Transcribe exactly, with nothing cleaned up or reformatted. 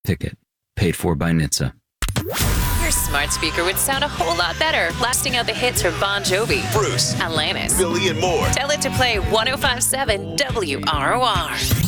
Ticket. Paid for by N H T S A. Your smart speaker would sound a whole lot better, blasting out the hits from Bon Jovi, Bruce, Alanis, Billy, and more. Tell it to play one oh five point seven W R O R.